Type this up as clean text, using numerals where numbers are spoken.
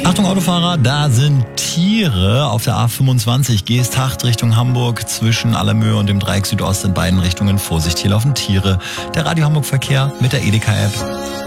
Achtung Autofahrer, da sind Tiere auf der A25. Geesthacht Richtung Hamburg zwischen Allermöhe und dem Dreieck Südost in beiden Richtungen. Vorsicht, hier laufen Tiere. Der Radio Hamburg Verkehr mit der Edeka-App.